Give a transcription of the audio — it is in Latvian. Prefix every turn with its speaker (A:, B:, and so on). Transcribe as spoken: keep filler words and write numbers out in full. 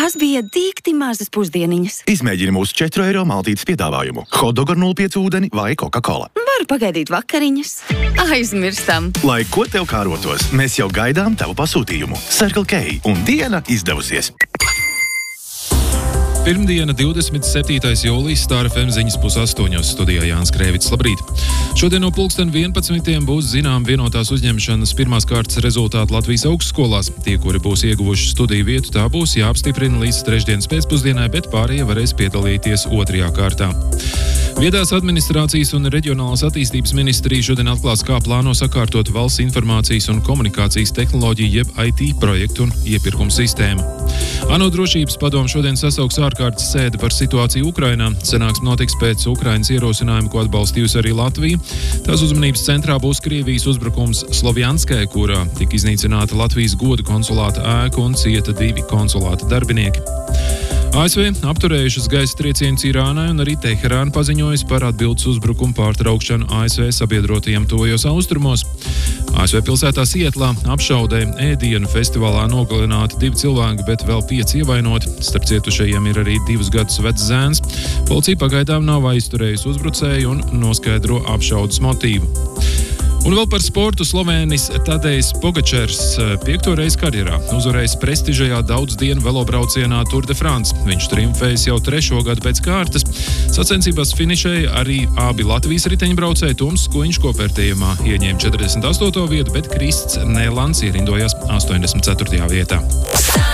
A: Tās bija dīkti mazas pusdieniņas.
B: Izmēģini mūsu četru eiro maltītes piedāvājumu. Hotdog ar nulle pieci ūdeni vai Coca-Cola.
A: Varu pagaidīt vakariņas. Aizmirstam.
B: Lai ko tev kārotos, mēs jau gaidām tavu pasūtījumu. Circle K un diena izdevusies.
C: Pirmdiena, divdesmit septītais jūlijas, Star F M ziņas pusastoņos, studijā Jānis Krēvits. Labrīt! Šodien no pulksten vienpadsmitiem būs zinām vienotās uzņemšanas pirmās kārtas rezultāti Latvijas augstskolās. Tie, kuri būs ieguvuši studiju vietu, tā būs jāapstiprina līdz trešdienas pēcpusdienai, bet pārējie varēs piedalīties otrajā kārtā. Viedās administrācijas un reģionālās attīstības ministrija šodien atklās, kā plāno sakārtot valsts informācijas un komunikācijas tehnoloģiju jeb I T projektu un iepirkumu sistēmu. ANO drošības padomu šodien sasauks ārkārtas sēde par situāciju Ukrainā. Sanāksme notiks pēc Ukrainas ierosinājuma, ko atbalstījusi arī Latvija. Tās uzmanības centrā būs Krievijas uzbrukums Slovjanskai, kurā tika iznīcināta Latvijas goda konsulāta ēka un cieta divi konsulāta darbinieki. A S V apturējušas gaisa triecienus Irānai un arī Teherāna paziņojas par atbildes uzbrukumu pārtraukšanu A S V sabiedrotajiem tuvajos austrumos. A S V pilsētā Sietlā apšaudē ēdienu festivālā nogalināti divi cilvēki, bet vēl pieci ievainoti. Starp cietušajiem ir arī divus gadus vecs zēns. Policija pagaidām nav aizturējusi uzbrucēju un noskaidro apšaudes motīvu. Un vēl par sportu. Slovēnis Tadejs Pogačers piekto reizi karjerā uzvarējis prestižajā daudz dienu velobraucienā Tour de France. Viņš triumfējis jau trešo gadu pēc kārtas. Sacensībās finišēja arī abi Latvijas riteņbraucēji. Toms Skuiņš kopvērtējumā ieņēma četrdesmit astoto vietu, bet Krists Nēlands ierindojās astoņdesmit ceturtajā vietā.